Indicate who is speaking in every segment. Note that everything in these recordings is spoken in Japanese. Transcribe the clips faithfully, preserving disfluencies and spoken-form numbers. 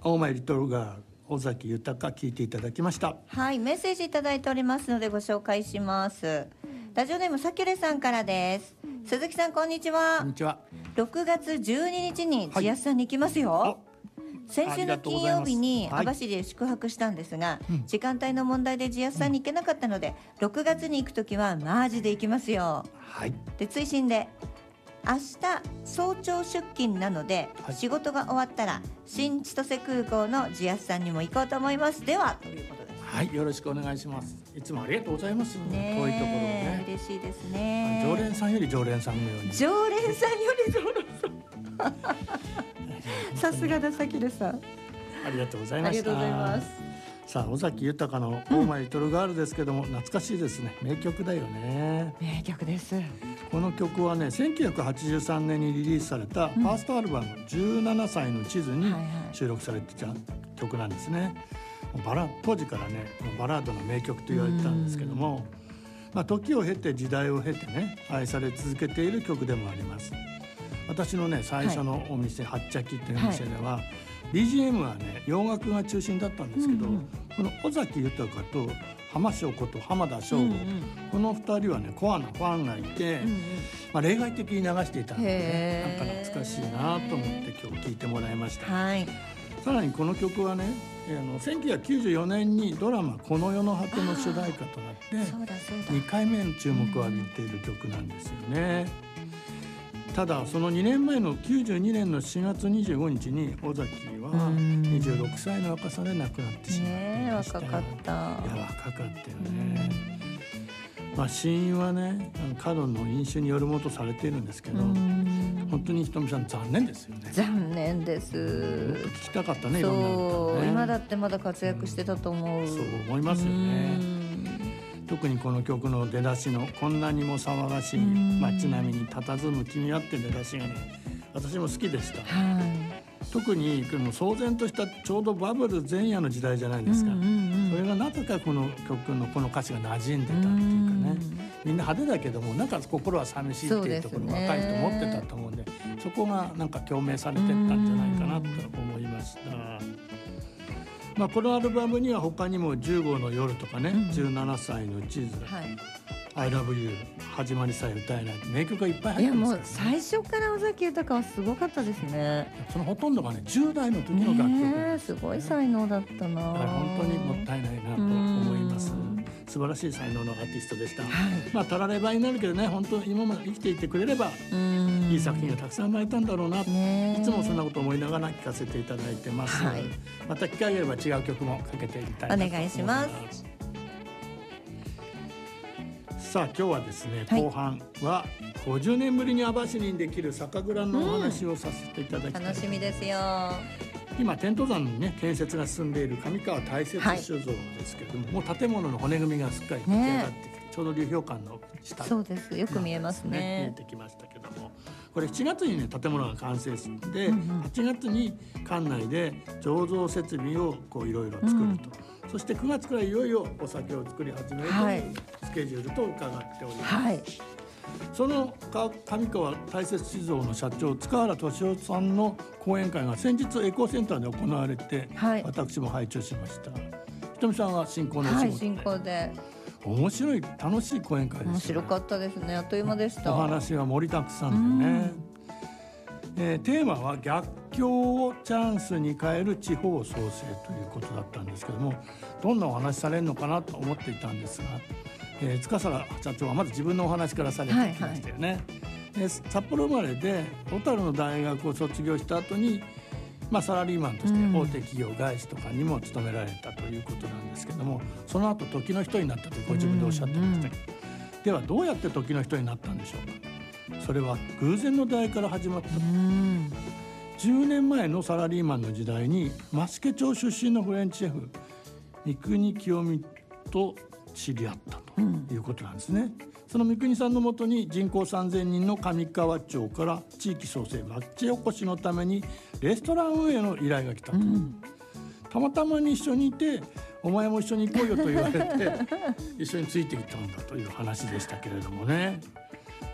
Speaker 1: オーマイリトルガール尾崎豊聞いていただきました。
Speaker 2: はい、メッセージいただいておりますのでご紹介します。ラジオネームさきゅれさんからです。鈴木さんこんにちは。
Speaker 1: こんにちは。
Speaker 2: ろくがつじゅうににちに地安さんに行きますよ、はい、先週の金曜日に網走で宿泊したんですが、はい、時間帯の問題で地安さんに行けなかったので、うん、ろくがつに行くときはマージで行きますよ、
Speaker 1: はい、
Speaker 2: で追伸で明日早朝出勤なので、はい、仕事が終わったら新千歳空港の地安さんにも行こうと思います。ではということです。
Speaker 1: はい、よろしくお願いします。いつもありがとうございます。ね、遠いところね、
Speaker 2: 嬉しいですね。
Speaker 1: 常連さんより常連さんのように。
Speaker 2: 常連さんより常連さん。さすがださきるさん。
Speaker 1: ありがとうございました。
Speaker 2: ありがとうございます。
Speaker 1: さあ尾崎豊のオーマイリトルガールですけども、うん、懐かしいですね。名曲だよね。
Speaker 2: 名曲です。
Speaker 1: この曲はねせんきゅうひゃくはちじゅうさんねんにリリースされたファーストアルバム、うん、じゅうななさいの地図に収録されていた曲なんですね。バラ当時からねバラードの名曲と言われてたんですけども、まあ、時を経て時代を経てね愛され続けている曲でもあります。私のね最初のお店、はい、はっちゃきというお店では、はい、ビージーエム はね洋楽が中心だったんですけど、うんうん、この尾崎豊と浜翔子と浜田省吾、うんうん、このふたりはねコアなファンがいて、うんうんまあ、例外的に流していたので、ね、なんか懐かしいなと思って今日聴いてもらいました、はい、さらにこの曲はねあのせんきゅうひゃくきゅうじゅうよねんにドラマ「この世の果て」の主題歌となってにかいめの注目を浴びている曲なんですよね。ただそのにねんまえのきゅうじゅうにねんのしがつにじゅうごにちに尾崎はにじゅうろくさいの若さで亡くなってしまっていました。
Speaker 2: ね、若かった。い
Speaker 1: や若かったよね。まあ、死因はね過度の飲酒によるものとされているんですけど、本当にひとみさん残念ですよね。
Speaker 2: 残念です。
Speaker 1: 聞きたかったね。
Speaker 2: そう
Speaker 1: いろんな歌ね。
Speaker 2: 今だってまだ活躍してたと思う。
Speaker 1: そう思いますよね。特にこの曲の出だしのこんなにも騒がしい街並みに佇む君はって出だしがね私も好きでした、はい、特にこの騒然としたちょうどバブル前夜の時代じゃないですか、うんうんうん、それがなぜかこの曲のこの歌詞が馴染んでたっていうかね、みんな派手だけどもなんか心は寂しいっていうところ、若い人持ってたと思うんで、そこがなんか共鳴されてったんじゃないかなと思いました。まあ、このアルバムには他にもじゅうごの夜とかね、うん、じゅうななさいの地図、はい、I love you 始まりさえ歌えない名曲がいっぱい入ってますから、ね、
Speaker 2: いやもう最初から尾崎豊はすごかったですね。
Speaker 1: そのほとんどがねじゅう代の時の楽曲、
Speaker 2: ね、すごい才能だったな。
Speaker 1: 本当にもったいないなと思います。素晴らしい才能のアーティストでした、はい、まあたらればになるけどね本当今まで生きていてくれればいい作品がたくさん生まれたんだろうな、ね、いつもそんなこと思いながら聴かせていただいてます、はい、また機会があれば違う曲もかけてみたいなと思います。
Speaker 2: お願いします。
Speaker 1: さあ今日はですね、はい、後半はごじゅうねんぶりに網走にできる酒蔵のお話をさせていただきたい、うん、
Speaker 2: 楽しみですよ。
Speaker 1: 今天保山にね建設が進んでいる上川大雪酒造ですけれども、はい、もう建物の骨組みがすっかり出来上がってきて、ね、ちょうど流氷館の下、
Speaker 2: そうですよく見えますね。
Speaker 1: 見えてきましたけども、これしちがつにね建物が完成して、うんうん、はちがつに館内で醸造設備をこういろいろ作ると、うん、そしてくがつからいよいよお酒を作り始めるというスケジュールと伺っております、はい、その上川大雪酒造の社長塚原俊夫さんの講演会が先日エコーセンターで行われて、はい、私も拝聴しました。ひとみさんは進行のお仕事で、はい、
Speaker 2: 進行で
Speaker 1: 面白い楽しい講演会でした、ね、
Speaker 2: 面白かったですね。あっという間でした。
Speaker 1: お話は盛りだくさんでね、えー、テーマは逆境をチャンスに変える地方創生ということだったんですけども、どんなお話されるのかなと思っていたんですが、えー、塚原社長はまず自分のお話からされてきましたよね、はいはい、で札幌生まれで小樽の大学を卒業した後に、まあ、サラリーマンとして大手企業外資とかにも勤められたということなんですけども、その後時の人になったとご自分でおっしゃってましたけど、ではどうやって時の人になったんでしょうか。それは偶然の出会いから始まった。じゅうねんまえのサラリーマンの時代に増毛町出身のフレンチシェフ三國清美と知り合ったということなんですね、うん、その三國さんのもとに人口さんぜんにんの上川町から地域創生町おこしのためにレストラン運営の依頼が来たと、うん、たまたまに一緒にいてお前も一緒に行こうよと言われて一緒についてきたんだという話でしたけれどもね。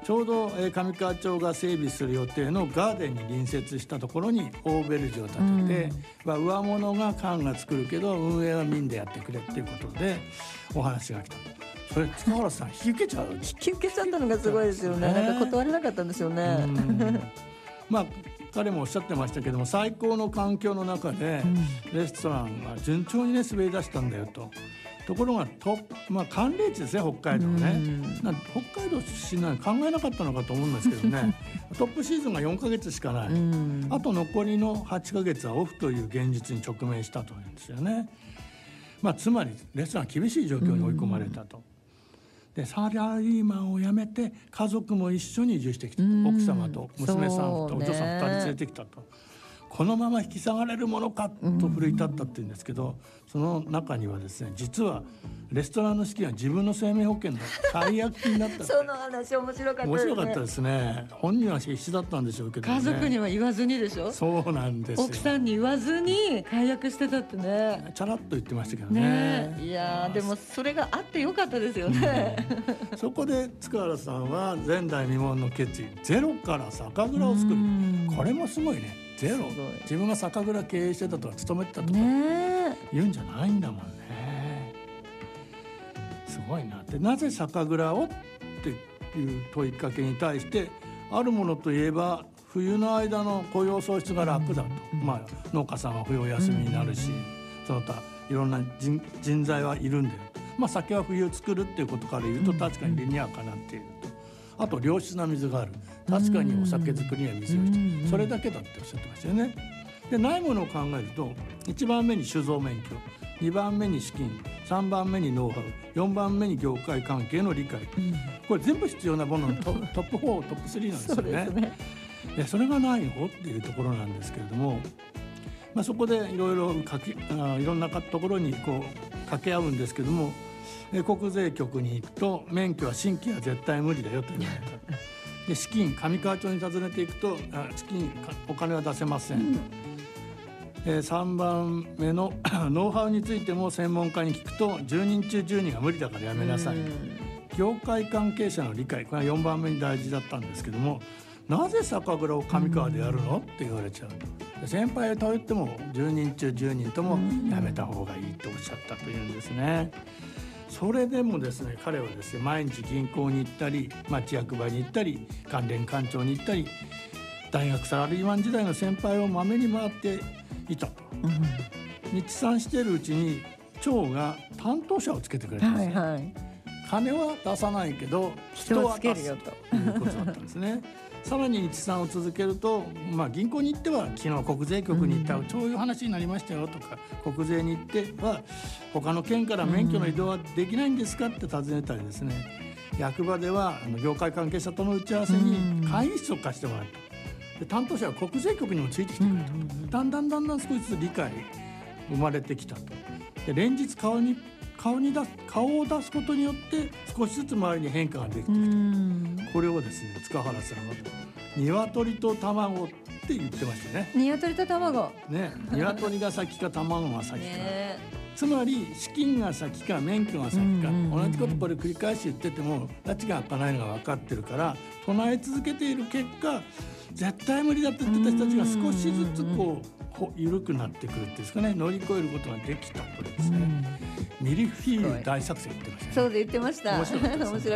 Speaker 1: ちょうど上川町が整備する予定のガーデンに隣接したところにオーベルジュを建てて、うん、上物が官が作るけど運営は民でやってくれっていうことでお話が来た。それ塚原さん引き受けちゃう
Speaker 2: 引き受けちゃったのがすごいですよね。なんか断れなかったんですよね。
Speaker 1: まあ彼もおっしゃってましたけども、最高の環境の中でレストランが順調にね滑り出したんだよと。ところがと、まあ、寒冷地ですね北海道ね。なん北海道出身なのに考えなかったのかと思うんですけどねトップシーズンがよんかげつしかない。あと残りのはちかげつはオフという現実に直面したというんですよね。まあ、つまりレストラン厳しい状況に追い込まれたと。でサラリーマンを辞めて家族も一緒に移住してきたと。奥様と娘さんとお嬢さんふたり連れてきたと。このまま引き下がれるものかと奮い立ったっていうんですけど、その中にはですね、実はレストランの資金は自分の生命保険の解約金だった
Speaker 2: その話面白かったですね。
Speaker 1: 面白かったですね。本人は必死だったんでしょうけどね。
Speaker 2: 家族には言わずにでしょ。
Speaker 1: そうなんですよ。
Speaker 2: 奥さんに言わずに解約してたってね。
Speaker 1: チャラッと言ってましたけどね。
Speaker 2: ねいやでもそれがあってよかったですよね、
Speaker 1: うん、そこで塚原さんは前代未聞の決意、ゼロから酒蔵を作る。これもすごいね。ゼロ、自分が酒蔵経営してたとか勤めてたとか言うんじゃないんだもんね。すごいなって。なぜ酒蔵をっていう問いかけに対して、あるものといえば冬の間の雇用創出が楽だと、うんまあ、農家さんは冬休みになるし、うん、その他いろんな 人, 人材はいるんだよと、まあ、酒は冬作るっていうことから言うと確かに理にはかなっていると。あと良質な水がある。確かにお酒作りには水が必要。それだけだっておっしゃってましたよね。でないものを考えると、いちばんめに酒造免許、にばんめに資金、さんばんめにノウハウ、よんばんめに業界関係の理解、これ全部必要なもののト, トップフォー、トップスリーなんですよね。そうですね。でそれがないのっていうところなんですけれども、まあ、そこでいろいろかけあいろんなところにこう掛け合うんですけども、国税局に行くと免許は新規は絶対無理だよと言われた。で資金、上川町に訪ねていくと資金お金は出せません、うんえー、さんばんめのノウハウについても専門家に聞くとじゅうにんちゅうじゅうにんが無理だからやめなさい、うん、業界関係者の理解、これはよんばんめに大事だったんですけども、なぜ酒蔵を上川でやるのって言われちゃうと。で先輩と言ってもじゅうにんちゅうじゅうにんともやめた方がいいとおっしゃったというんですね。それでもですね、彼はですね、毎日銀行に行ったり町役場に行ったり関連官庁に行ったり、大学サラリーマン時代の先輩をまめに回っていたと、うん、日産しているうちに町が担当者をつけてくれたんですね、はいはい、金は出さないけど人は出すということだったんですねさらに日産を続けると、まあ、銀行に行っては昨日国税局に行ったらそういう話になりましたよとか、国税に行っては他の県から免許の移動はできないんですかって尋ねたりですね、役場ではあの業界関係者との打ち合わせに会議室を貸してもらった。で担当者は国税局にもついてきてくれた。だんだんだんだん少しずつ理解生まれてきたと。で連日顔に顔に出す顔を出すことによって少しずつ周りに変化ができてきた。これをですね、塚原さんは鶏と卵って言ってましたね。
Speaker 2: 鶏と卵
Speaker 1: ね、鶏が先か卵が先か、ね、つまり資金が先か免許が先か、同じことこれ繰り返し言ってても拉致が開かないのが分かってるから唱え続けている結果、絶対無理だって言ってた人たちが少しずつこう緩くなってくるっていうんですかね、乗り越えることができた。これですね、ミルフィーユ大作戦言ってましたね。
Speaker 2: そうで言ってました。
Speaker 1: 面白かったですね。